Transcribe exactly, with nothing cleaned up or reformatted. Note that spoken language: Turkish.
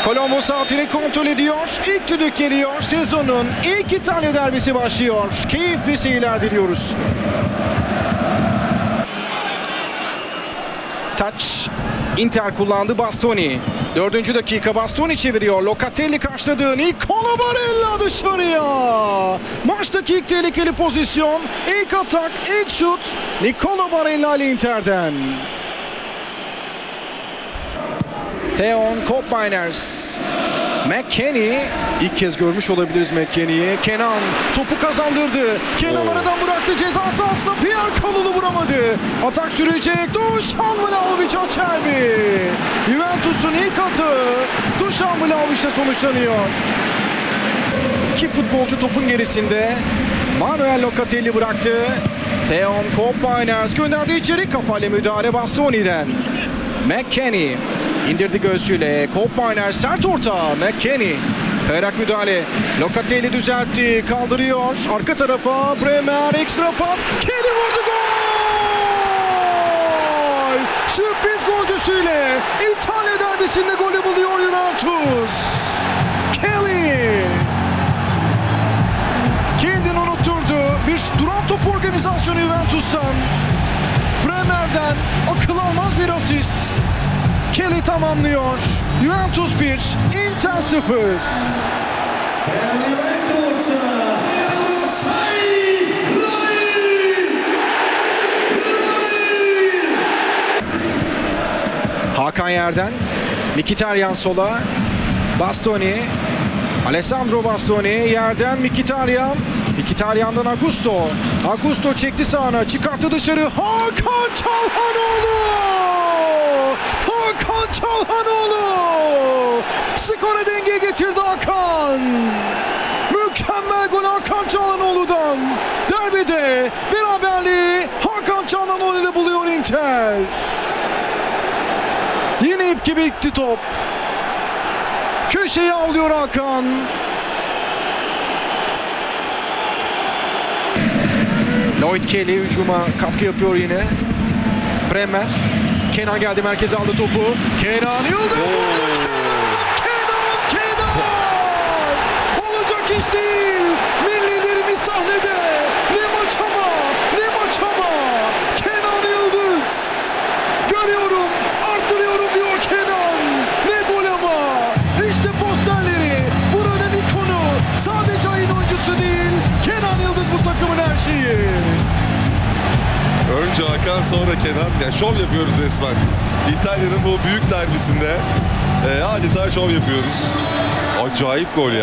Colombo saatini kontrol ediyor. İlk düdük geliyor. Sezonun ilk İtalya derbisi başlıyor. Keyifli seyirler diliyoruz. Touch. Inter kullandı, Bastoni. Dördüncü dakika, Bastoni çeviriyor. Locatelli karşıladı. Nicola Barella dışarıya. Maçtaki ilk tehlikeli pozisyon. İlk atak, ilk şut. Nicola Barella ile Inter'den. Theon Koopmeiners. McKennie. İlk kez görmüş olabiliriz McKennie'yi. Kenan topu kazandırdı. Kenan Oo. aradan bıraktı. Ceza sahasına Pierre Kalulu vuramadı. Atak sürecek. Dušan Vlahović Acerbi. Juventus'un ilk atı Dušan Vlahović'le sonuçlanıyor. İki futbolcu topun gerisinde. Manuel Locatelli bıraktı. Theon Koopmeiners gönderdi içeri. Kafayla müdahale Bastoni'den. McKennie indirdi göğsüyle. Koopmeiners sert orta. McKennie kayarak müdahale. Locatelli düzeltti. Kaldırıyor. Arka tarafa Bremer ekstra pas. Kelly vurdu, gol! Sürpriz golcüsüyle İtalya derbisinde golü buluyor Juventus. Kelly kendini unutturdu. Bir duran top organizasyonu Juventus'tan. Bremer'den akıl almaz bir asist. Kelly tamamlıyor. Juventus bir, Inter sıfır. Hakan yerden. Mkhitaryan sola. Bastoni. Alessandro Bastoni yerden Mkhitaryan. Mkhitaryan'dan Augusto. Augusto çekti sağına. Çıkarttı dışarı. Hakan Çalhanoğlu! Hakan Çalhanoğlu! Skora denge getirdi Hakan. Mükemmel gol Hakan Çalhanoğlu'dan. Derbide beraberliği Hakan Çalhanoğlu ile buluyor Inter. Yine ip gibi gitti top. Köşeye alıyor Hakan. Lloyd Kelly hücuma katkı yapıyor yine. Bremer. Kenan geldi, merkeze aldı topu. Kenan Yıldız vurdu. Kenan! Kenan! Kenan! Olacak iş değil. Millilerimiz sahnede. Ne maç ama! Ne maç ama! Kenan Yıldız! Görüyorum, arttırıyorum diyor Kenan. Ne gol ama! İşte posterleri. Buranın ikonu. Sadece ayın oyuncusu değil. Kenan Yıldız bu takımın her şeyi. Önce Hakan, sonra Kenan. Ya şov yapıyoruz resmen. İtalya'nın bu büyük derbisinde e, adeta şov yapıyoruz. Acayip gol ya.